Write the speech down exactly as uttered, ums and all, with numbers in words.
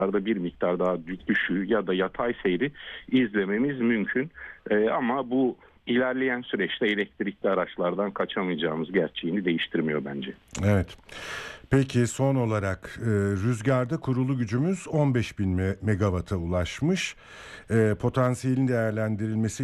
bir miktar daha düşüğü ya da yatay seyri izlememiz mümkün. Ee, ama bu ilerleyen süreçte elektrikli araçlardan kaçamayacağımız gerçeğini değiştirmiyor bence. Evet. Peki son olarak e, rüzgarda kurulu gücümüz on beş bin me- megawata ulaşmış. E, potansiyelin değerlendirilmesi